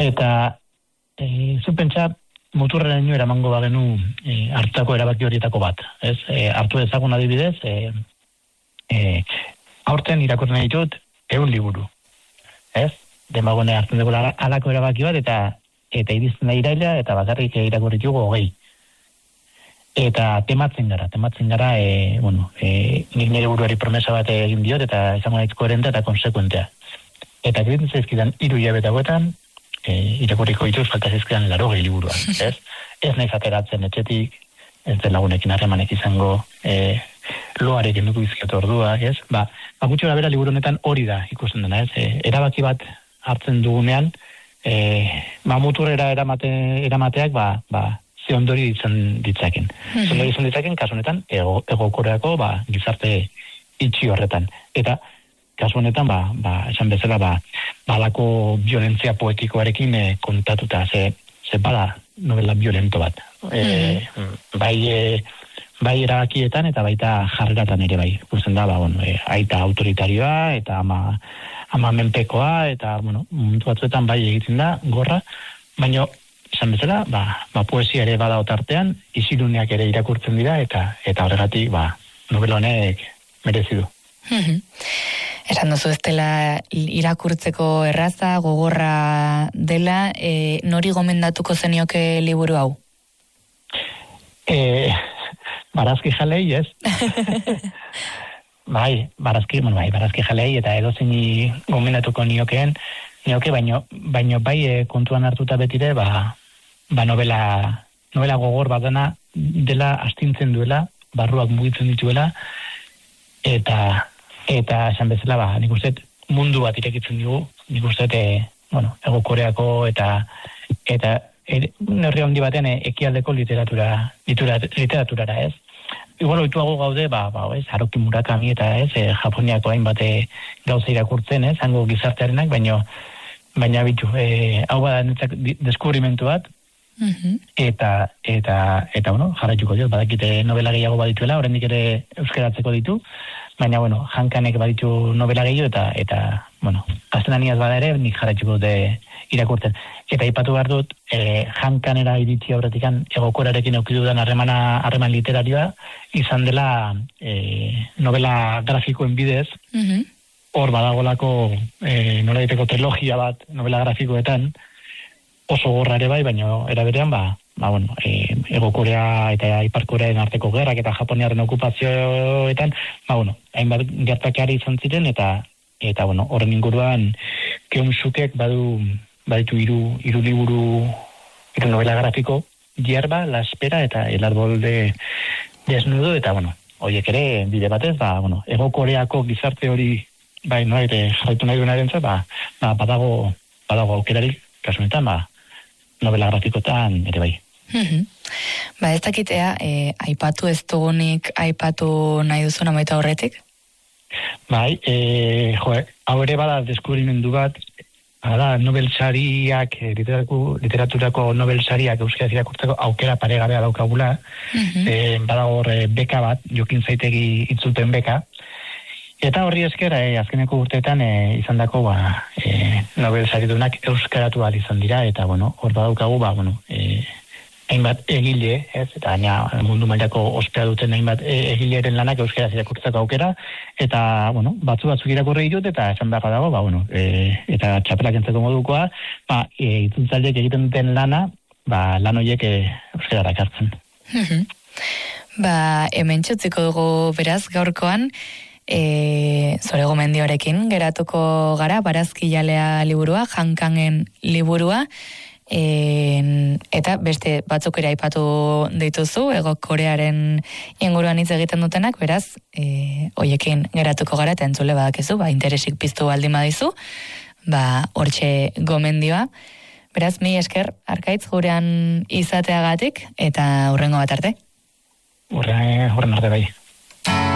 Eta zupentsa muturreraino eramango bagenu hartako erabaki horietako bat, ez? Hartu ezagun adibidez, aurten irakurtzen ditut 100 liburu, ez? Demagone hartzen dugu alako erabaki bat, eta irizten da iraila, eta bakarrik irakurri ditugu 20. Eta tematzen gara, nik nire buruari promesa bat egin diot, eta izango naiz koherentea eta konsekuentea. Eta egiten zaizkidan 3 hilabete hauetan, irakurriko dituz falta zaizkidan 80 liburuak, ez? Ez naiz ateratzen etxetik, ez den lagunekin harremanek izango, loarekin dugu izkiotu orduak, ez? Gutxi bera liburu honetan hori da ikusten dena, ez? Erabaki bat hartzen dugunean, muturrera eramateak, ze ondori izan ditzaken. Ze ondori izan ditzaken, kasu honetan, egokoreako gizarte itxi horretan. Eta, kasu honetan, esan bezala, balako violentzia poetikoarekin kontatuta, ze bada novela violento bat. Bai erabakietan eta baita jarreratan ere bai. Ikusten da, aita autoritarioa eta ama menpekoa, eta, momentu batzuetan bai egiten da, gorra, baina, esan bezala, poesia ere bada otartean, isiluneak ere irakurtzen dira, eta horregatik, novela honek merezi du. Esan duzu ez dela irakurtzeko erraza, gogorra dela, nori gomendatuko zenioke liburu hau? Barazki jalei, ez? Barazki jalei, eta edozein gomendatuko nioke, baino bai kontuan hartuta betire, novela gogor bat dela astintzen duela, barruak mugitzen dituela, eta esan bezala, nik uste mundu bat irekitzen digu, nik uste Ego Koreako eta nerri handi baten ekialdeko literaturara, ez? Igual oituago gaude, Haruki Murakami eta Japoniako hainbat gauza irakurtzen, zango gizartearenak, baina bitu, hau bada netzak deskubrimentu bat, eta jarraituko diot, badakite novela gehiago badituela, oraindik ere euskaratzeko ditu, baina, Hankanek baditu novela gehiago, eta gaztelaniaz bada ere, nik jarraituko dute irakurtzen. Eta ipatu behar dut, Hankanera iritsi aurretikan egokorarekin eukidudan harreman literarioa, izan dela novela grafikoen bidez, hor badagolako nola diteko trilogia bat novela grafikoetan, oso gorra ere bai, baina eraberean, Ego Korea eta Ipar Korearen arteko gerrak eta Japoniaren okupazioetan, hainbat gertakari izan ziren, eta horren inguruan Keonsukek baditu hiru liburu, hiru novela grafiko, Hierba, La Espera eta El Árbol Desnudo, eta horiek ere bide batez, Ego Koreako gizarte hori jarraitu nahi duenarentzat, badago aukerarik, kasu honetan, novela grafikotan ere bai. Ez dakitea, aipatu ez dugunik, aipatu nahi duzun amaita horretik? Hau ere bada deskubrimendu bat, Nobel sariak, literaturako Nobel sariak euskaraz irakurtzeko aukera paregabea daukagula, badago beka bat, Jokin Zaitegi itzulpen beka, eta horri esker, azkeneko urteetan izandako Nobel saridunak euskaratu ahal izan dira, eta hor badaukagu, hainbat egile, eta mundu mailako ospea duten hainbat egileren lanak euskaraz irakurtzeko aukera, eta batzuk irakurri ditut, eta esan beharra dago, eta txapelak entzeko modukoa, itzultzaileek egiten duten lana, lan horiek euskarara ekartzen. Hemen txutziko dugu beraz gaurkoan, zure gomendioarekin geratuko gara, Barazki jalea liburua, Hankanen liburua, eta beste batzuk ere aipatu dituzu, Ego Korearen inguruan hitz egiten dutenak, beraz, hoiekin geratuko gara, eta entzule badakizu, interesik piztu baldin badizu, hortxe gomendioa. Beraz, mi esker, Arkaitz, gurean izateagatik, eta hurrengo bat arte. Hurren arte bai.